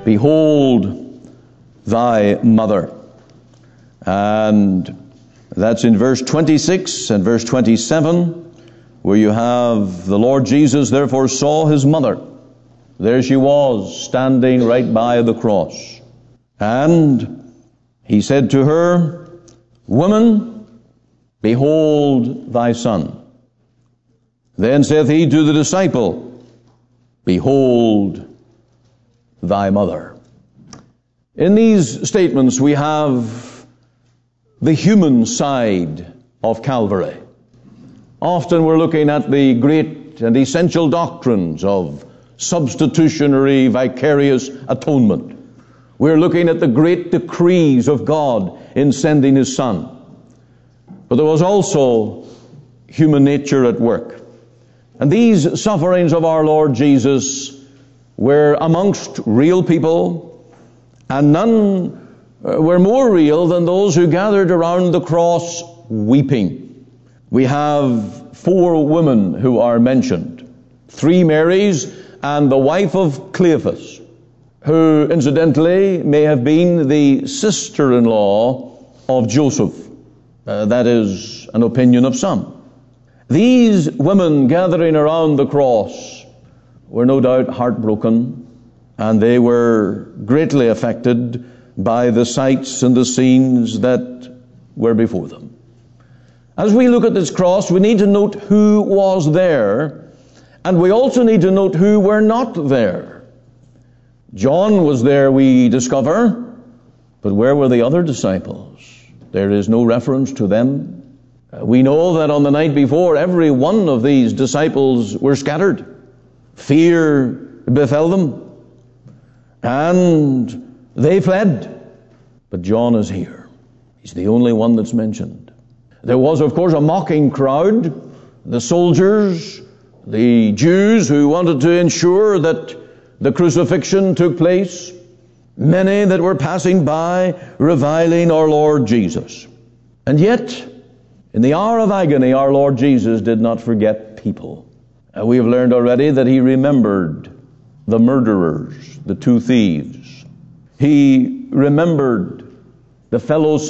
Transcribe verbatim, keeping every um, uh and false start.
behold thy mother. And that's in verse twenty-six and verse twenty-seven, where you have the Lord Jesus therefore saw his mother. There she was, standing right by the cross. And he said to her, Woman, behold thy son. Then saith he to the disciple, Behold thy mother. In these statements we have the human side of Calvary. Often we're looking at the great and essential doctrines of substitutionary vicarious atonement. We're looking at the great decrees of God in sending his Son. But there was also human nature at work. And these sufferings of our Lord Jesus were amongst real people, and none were more real than those who gathered around the cross weeping. We have four women who are mentioned. Three Marys and the wife of Cleophas, who incidentally may have been the sister-in-law of Joseph. Uh, that is an opinion of some. These women gathering around the cross were no doubt heartbroken, and they were greatly affected by the sights and the scenes that were before them. As we look at this cross, we need to note who was there, and we also need to note who were not there. John was there, we discover, but where were the other disciples? There is no reference to them. Uh, we know that on the night before, every one of these disciples were scattered. Fear befell them, and they fled. But John is here. He's the only one that's mentioned. There was, of course, a mocking crowd, the soldiers, the Jews who wanted to ensure that the crucifixion took place, many that were passing by reviling our Lord Jesus. And yet, in the hour of agony, our Lord Jesus did not forget people. Uh, we have learned already that he remembered the murderers, the two thieves. He remembered the fellow